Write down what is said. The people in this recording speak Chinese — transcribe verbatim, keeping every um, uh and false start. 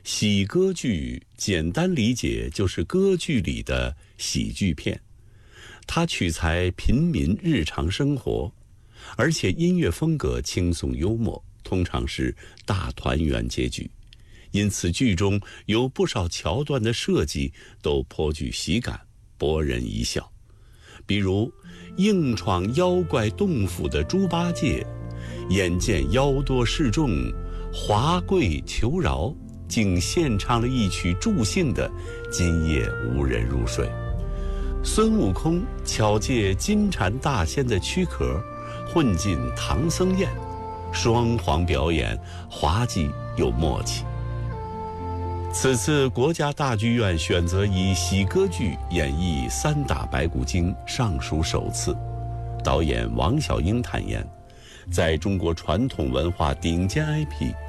喜歌剧简单理解就是歌剧里的喜剧片，它取材平民日常生活，而且音乐风格轻松幽默，通常是大团圆结局。因此剧中有不少桥段的设计都颇具喜感，博人一笑。比如硬闯妖怪洞府的猪八戒，眼见妖多势众，华贵求饶，竟献唱了一曲助兴的《今夜无人入睡》。孙悟空巧借金蝉大仙的躯壳，混进唐僧宴，双簧表演滑稽又默契。此次国家大剧院选择以喜歌剧演绎三打白骨精尚属首次。导演王小英坦言，在中国传统文化顶尖 I P